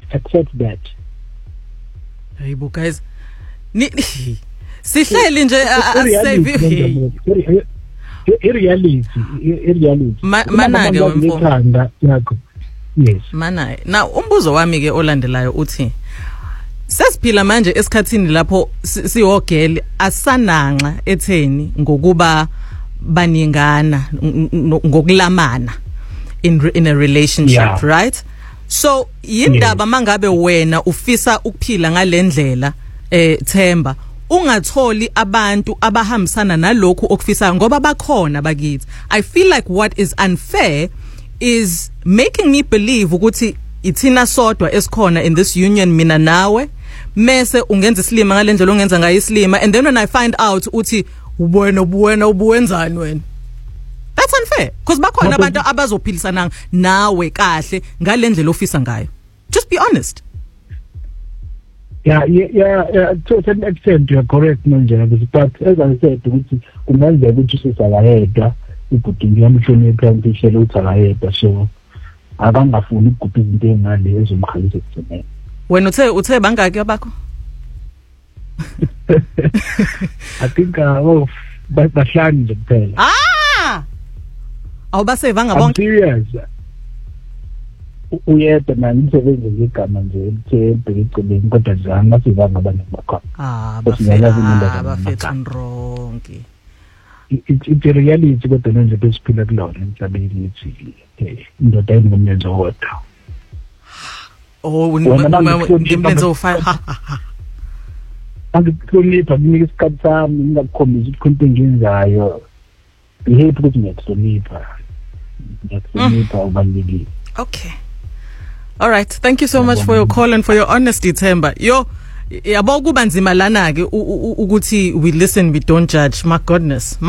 accept that. Hey guys, sihleli nje reality mana-ke wemfundo yakho. Yes. Mana na umbuzo wami ke olandelayo uthi sesiphila manje esikhathini lapho sihogeli asananxa etheni ngokuba baningana ngokulamana in a relationship, right? So yindaba mangabe wena ufisa ukuphila ngalendlela Themba ungatholi abantu abahambisana nalokho okufisayo ngoba bakhona bakithi. I feel like what is unfair is making me believe ukuthi ithina sodwa esikhona in this union mina nawe mase ungenza isilima ngalendlela ongenza ngayo isilima, and then when I find out uthi wena ubuwenzani wena, that's unfair because bakhona abantu abazophilisana nawe kahle ngalendlela ofisa ngayo. Just be honest. Yeah, to an extent you are correct manje, but as I said ukuthi kumele ukuthi sisakayedwa igudingi yamhlonipha yamfishela uthakayedwa, so akangafuni ukugubha izinto engale ezomkhalisa kuthina. Wena uthe bangaki abakho? I think bahlanu nje kuphela. Awubaseva bonke? Serious. Uyedwa manje umsebenzi ngegama nje elithebhe ecebeni kodwa nje angasivanga abanye bakho. Bafethu ndronke. It's a reality kodwa nje besiphila kulona emhlabeni ethi indoda ayingomnyenzo wodwa. Ngimlenzo ufaya. Angihlonipha kunika isikhathi sami ngingakukhombisa ukuthi into engiyenzayo behave ukuthi ngiyakuhlonipha ubalulekile. Okay. All right. Thank you so much for your call and for your honesty, Themba. Yabo kuba nzima lana ke ukuthi we listen, we don't judge. My goodness.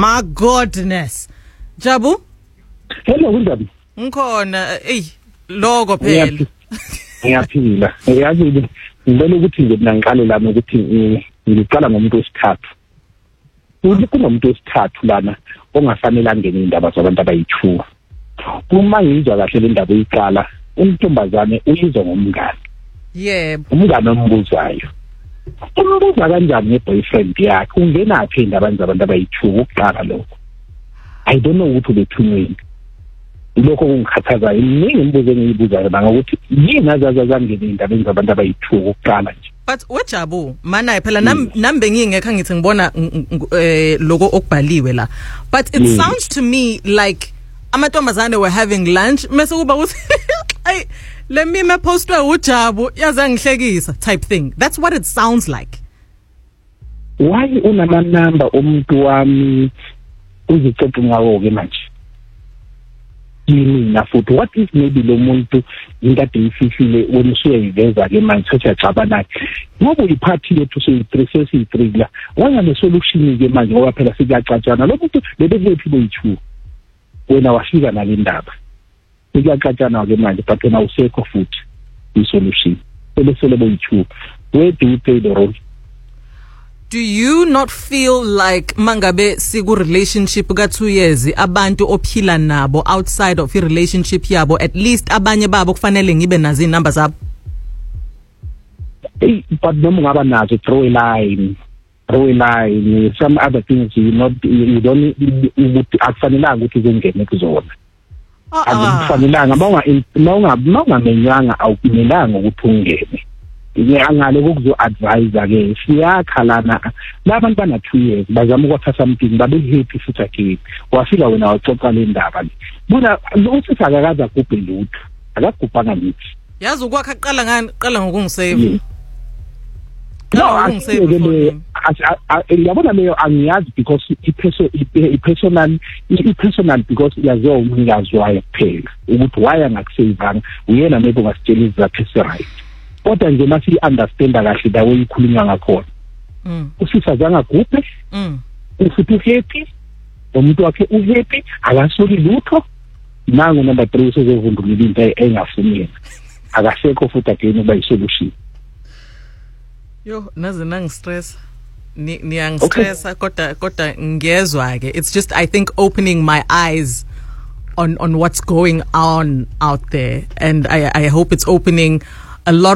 Jabu? Hello, kunjani? Ngikhona. Logo phela. Ngiyaphila. Ngiyazi ngibona ukuthi mina ngiqale lami ukuthi ngiqala ngomuntu wesithathu. Kunomuntu wesithathu lana ongafanele angene indaba zabantu abayi2. Uma ngizwa kahle le ndaba eyiqala, untombazane uyizwa ngomngane. Yebo. Umngane ombuzayo. Umbuza kanjani neboyfriend yakhe? Ungena phi indaba zabantu abayi2 ukuqala lokho? I don't know ukuthi ubethunweni. Lokho kungikhathaza yini imibuzo engiyibuzayo banga ukuthi yini azazangene indaba zabantu abayi2 ukuqala nje. But wejabu mana phela nambe ngingekho ngithi ngibona lokho okubhaliwe la. But it sounds to me like amantombazane were having lunch mase kuba ukuthi hey let me postwe uJabu yaza ngihlekisa type thing. That's what it sounds like. Why unama number umuntu wami uzicece ngawo ke manje? Yini na futhi what is maybe lo muntu ingade ifihlile wena usuyayiveza ke manje sesiyacabana ngoba iphathi yethu seyi3 la wanga le solution ke manje ngoba phela siyacatshana lo muntu bebekephi boyi2 wena wafika nale ndaba siyacatshana ke manje but wena usekho futhi isolution sebesele boyi2 where do you play the role? Do you not feel like mangabe siku relationship ka 2 years abantu ophila nabo outside of a relationship yabo at least abanye babo kufanele ngibe nazo inamba zabo? But noma ngaba nazo throw a line some other things you don't ukuthi akufanelanga ukuthi uzongene kuzona. Akufanelanga mawungamenyanga awufanelanga ukuthi ungene. Ngiyangale ukuzo advisor ke siyakhalana labantu bana 2 years bazama ukuthatha something babe happy futhi again wafika wena waxoxa le ndaba le bona usisa akakaza kubhe lutho akagubhanga nithi yazi ukwakha qala ngokungisave yabona leyo angiyazi because i-personal because yaziwa umnikazi wayo kuphela ukuthi why angakusavanga uyena maybe ungasitshela izakhe right. Kodwa nje masi understand kahle dawe ikhulunywa ngakhona. Usisa zangagubhe. Ufuthi happy. Umuntu wakhe uhappy, akasoli lutho. Nangu number 3 usezovundulula into engafuneki. Akasekho futhi again uba isolution. Naze nangistress. Niyangistressa kodwa ngiyezwa ke. It's just I think opening my eyes on what's going on out there, and I hope it's opening a lot